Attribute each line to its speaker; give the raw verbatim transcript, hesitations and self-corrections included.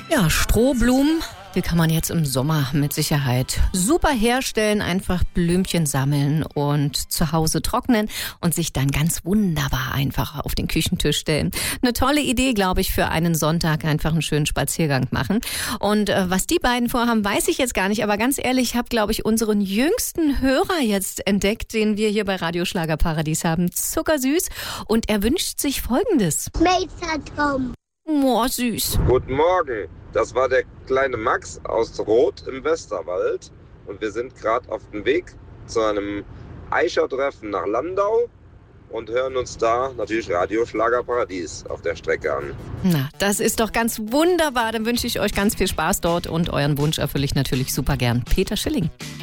Speaker 1: Ja, Strohblumen, die kann man jetzt im Sommer mit Sicherheit super herstellen. Einfach Blümchen sammeln und zu Hause trocknen und sich dann ganz wunderbar einfach auf den Küchentisch stellen. Eine tolle Idee, glaube ich, für einen Sonntag, einfach einen schönen Spaziergang machen. Und äh, was die beiden vorhaben, weiß ich jetzt gar nicht. Aber ganz ehrlich, ich habe, glaube ich, unseren jüngsten Hörer jetzt entdeckt, den wir hier bei Radio Schlagerparadies haben. Zuckersüß. Und er wünscht sich Folgendes.
Speaker 2: Meistertraum.
Speaker 1: Oh, süß.
Speaker 3: Guten Morgen, das war der kleine Max aus Roth im Westerwald und wir sind gerade auf dem Weg zu einem Eicher-Treffen nach Landau und hören uns da natürlich Radio Schlagerparadies auf der Strecke an.
Speaker 1: Na, das ist doch ganz wunderbar. Dann wünsche ich euch ganz viel Spaß dort und euren Wunsch erfülle ich natürlich super gern. Peter Schilling.